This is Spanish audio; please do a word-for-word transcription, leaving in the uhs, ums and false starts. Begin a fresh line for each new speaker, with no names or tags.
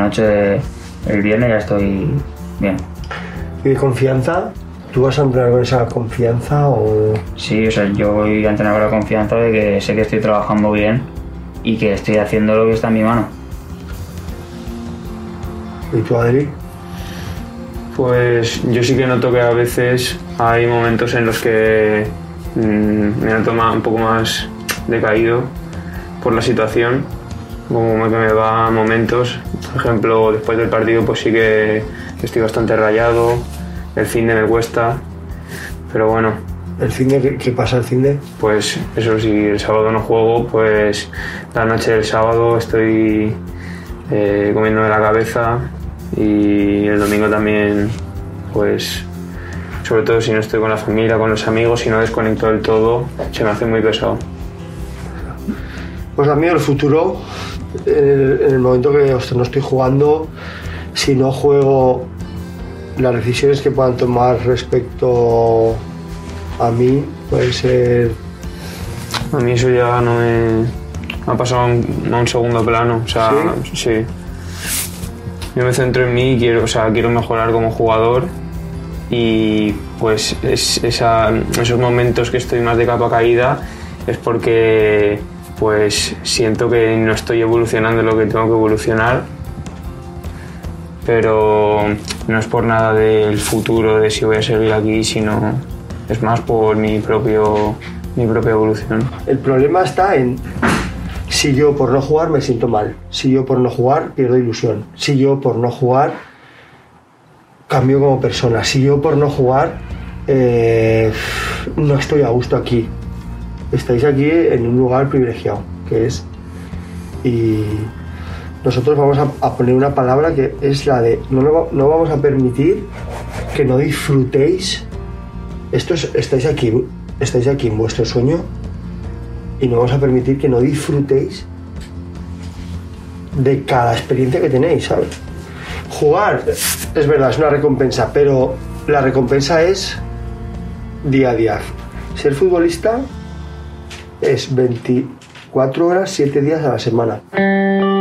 noche el viernes ya estoy bien.
¿Y de confianza? ¿Tú vas a entrenar con esa confianza o...?
Sí, o sea, yo voy a entrenar con la confianza de que sé que estoy trabajando bien y que estoy haciendo lo que está en mi mano.
¿Y tú, Adri?
Pues yo sí que noto que a veces hay momentos en los que mmm, me noto un poco más decaído por la situación, como que me va a momentos. Por ejemplo, después del partido pues sí que estoy bastante rayado, el finde me cuesta, pero bueno.
¿El finde? ¿Qué, qué pasa el finde?
Pues eso, si el sábado no juego, pues la noche del sábado estoy eh, comiéndome la cabeza. Y el domingo también, pues, sobre todo si no estoy con la familia, con los amigos, si no desconecto del todo, se me hace muy pesado.
Pues a mí el futuro, en el, en el momento que ostras, no estoy jugando, si no juego, las decisiones que puedan tomar respecto a mí, puede ser...
A mí eso ya no me... ha pasado a un, a un segundo plano, o sea, sí. sí. Yo me centro en mí y quiero, o sea, quiero mejorar como jugador y pues es esa, esos momentos que estoy más de capa caída es porque pues siento que no estoy evolucionando lo que tengo que evolucionar, pero no es por nada del futuro de si voy a seguir aquí, sino es más por mi propio mi propia evolución.
El problema está en si yo por no jugar me siento mal, si yo por no jugar pierdo ilusión, si yo por no jugar cambio como persona, si yo por no jugar eh, no estoy a gusto aquí. Estáis aquí en un lugar privilegiado, que es... Y nosotros vamos a, a poner una palabra que es la de no, no vamos a permitir que no disfrutéis. Esto es, estáis aquí, estáis aquí en vuestro sueño y no vamos a permitir que no disfrutéis de cada experiencia que tenéis, ¿sabes? Jugar, es verdad, es una recompensa, pero la recompensa es día a día. Ser futbolista es veinticuatro horas, siete días a la semana.